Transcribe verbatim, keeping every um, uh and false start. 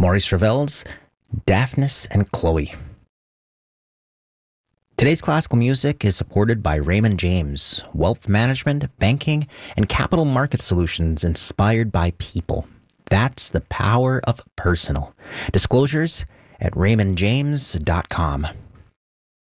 Maurice Ravel's Daphnis and Chloe. Today's classical music is supported by Raymond James, wealth management, banking, and capital market solutions inspired by people. That's the power of personal. Disclosures at raymond james dot com.